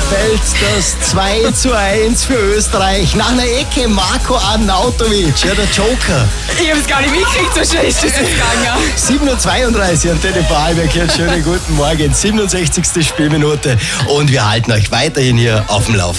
fällt das 2:1 für Österreich. Nach einer Ecke Marko Arnautovic, ja, der Joker. Ich habe es gar nicht mitgekriegt, so schnell ist das jetzt gegangen. 7:32 Uhr, Antenne Vorarlberg. Schönen guten Morgen, 67. Spielminute. Und wir halten euch weiterhin hier auf dem Laufenden.